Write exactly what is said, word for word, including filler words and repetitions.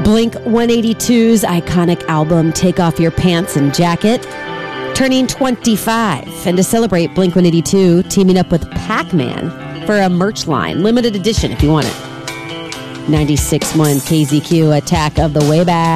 Blink one eighty-two's iconic album, Take Off Your Pants and Jacket, turning twenty-five. And to celebrate, Blink one eighty-two teaming up with Pac-Man for a merch line. Limited edition if you want it. ninety-six point one K Z Q, Attack of the Way Back.